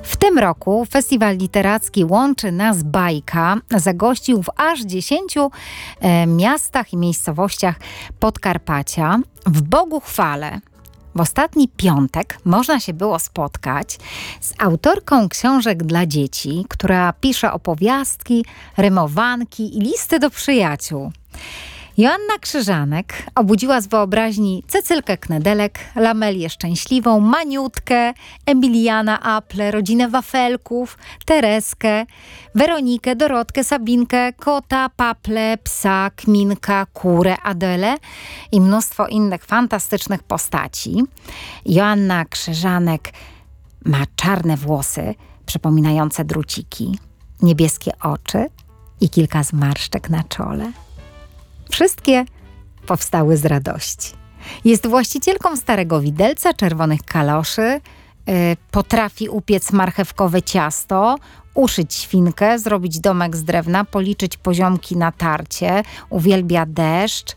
W tym roku Festiwal Literacki Łączy Nas Bajka zagościł w aż 10 miastach i miejscowościach Podkarpacia. W Boguchwale w ostatni piątek można się było spotkać z autorką książek dla dzieci, która pisze opowiastki, rymowanki i listy do przyjaciół. Joanna Krzyżanek obudziła z wyobraźni Cecylkę Knedelek, Lamelię Szczęśliwą, Maniutkę, Emiliana Aple, rodzinę Wafelków, Tereskę, Weronikę, Dorotkę, Sabinkę, kota, Paple, psa, Kminka, kurę, Adelę i mnóstwo innych fantastycznych postaci. Joanna Krzyżanek ma czarne włosy przypominające druciki, niebieskie oczy i kilka zmarszczek na czole. Wszystkie powstały z radości. Jest właścicielką starego widelca, czerwonych kaloszy, potrafi upiec marchewkowe ciasto, uszyć świnkę, zrobić domek z drewna, policzyć poziomki na tarcie, uwielbia deszcz,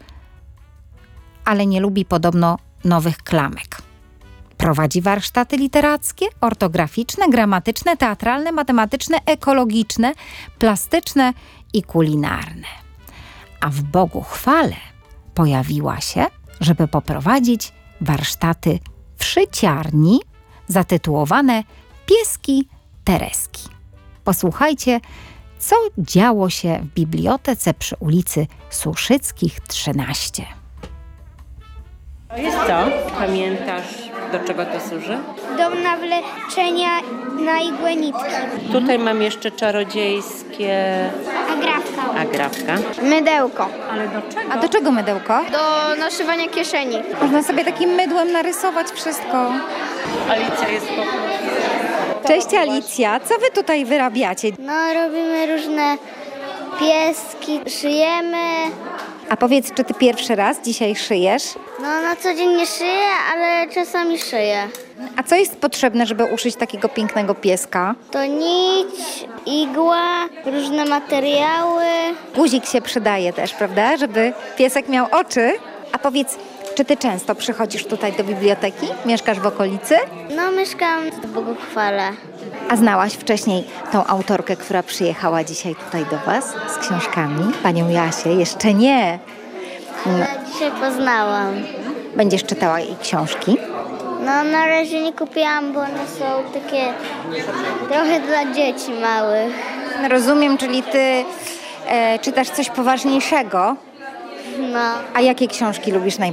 ale nie lubi podobno nowych klamek. Prowadzi warsztaty literackie, ortograficzne, gramatyczne, teatralne, matematyczne, ekologiczne, plastyczne i kulinarne. A w Boguchwale pojawiła się, żeby poprowadzić warsztaty w szyciarni zatytułowane Pieski Tereski. Posłuchajcie, co działo się w bibliotece przy ulicy Suszyckich 13. To jest co? Pamiętasz, do czego to służy? Do nawleczenia na igłę nitki. Tutaj mam jeszcze czarodziejskie... Agrafka. Mydełko. Ale do czego? A do czego mydełko? Do naszywania kieszeni. Można sobie takim mydłem narysować wszystko. Alicja jest po... Cześć Alicja, co wy tutaj wyrabiacie? No, robimy różne pieski, szyjemy. A powiedz, czy ty pierwszy raz dzisiaj szyjesz? No, na co dzień nie szyję, ale czasami szyję. A co jest potrzebne, żeby uszyć takiego pięknego pieska? To nić, igła, różne materiały. Guzik się przydaje też, prawda? Żeby piesek miał oczy. A powiedz, czy ty często przychodzisz tutaj do biblioteki? Mieszkasz w okolicy? No, mieszkam w Boguchwale. A znałaś wcześniej tą autorkę, która przyjechała dzisiaj tutaj do was z książkami? Panią Jasię? Jeszcze nie. Ale dzisiaj poznałam. Będziesz czytała jej książki? No, na razie nie kupiłam, bo one są takie trochę dla dzieci małych. Rozumiem, czyli ty czytasz coś poważniejszego. No. A jakie książki lubisz najbardziej?